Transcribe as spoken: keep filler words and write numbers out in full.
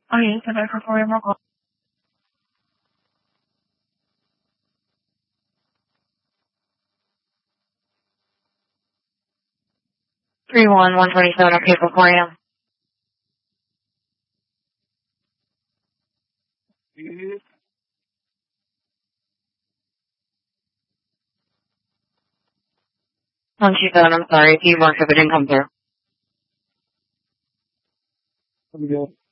Oh, yes, and I for four more call. Three one one twenty seven. Okay, for four a.m. One two seven. I'm sorry. If you marked if it didn't come through.